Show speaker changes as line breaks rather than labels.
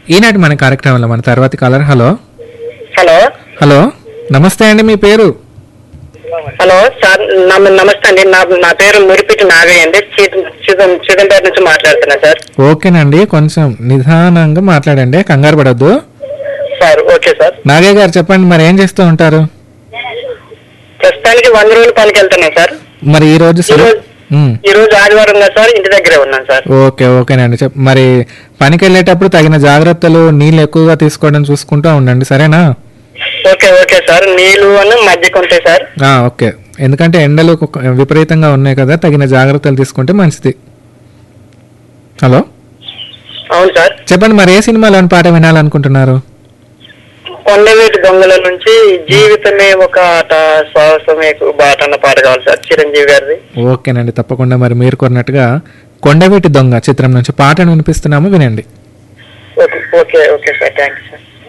ఈనాటి మన కార్యక్రమంలో మన తర్వాతి కాలర్. హలో
హలో
హలో, నమస్తే అండి, మీ పేరు?
హలో సార్, నమస్తే అండి. నా పేరు మురిపిటి నాగయ్య అండి. చిదంపేట నుంచి మాట్లాడుతున్నా సార్.
ఓకేనండి, కొంచెం నిదానంగా మాట్లాడండి, కంగారు పడద్దు
సార్. Okay sir.
నాగయ్య గారు చెప్పండి, మరి ఏం చేస్తూ ఉంటారు?
ప్రస్తుతానికి 100 రోజులు పనికి వెళ్తున్నాను సార్.
మరి ఈ రోజు
ఈ రోజు ఆదివారం కదా సార్, ఇంటి దగ్గరే ఉన్నాను సార్.
ఓకేనండి. మరి పనికి వెళ్ళేటప్పుడు తగిన జాగ్రత్తలు, నీళ్ళు ఎక్కువగా తీసుకోవడం చూసుకుంటూ ఉండండి, సరేనా?
Okay sir. నీళ్లు అని మజ్జిగ ఉంటాయి సార్.
ఓకే, ఎందుకంటే ఎండలు విపరీతంగా ఉన్నాయి కదా, తగిన జాగ్రత్తలు తీసుకుంటే మంచిది. హలో,
అవును సార్.
చెప్పండి, మరి ఏ సినిమాలోని పాట వినాలనుకుంటున్నారు?
కొండవీటి దొంగల నుంచి జీవితమే ఒక ఆట సాహసమే బాట అన్న పాట కావాలి సార్, చిరంజీవి గారిది.
ఓకేనండి, తప్పకుండా. మరి మీరు కోరినట్టుగా కొండవీటి దొంగ చిత్రం నుంచి పాటను వినిపిస్తున్నాము, వినండి.
Okay sir, thank you sir.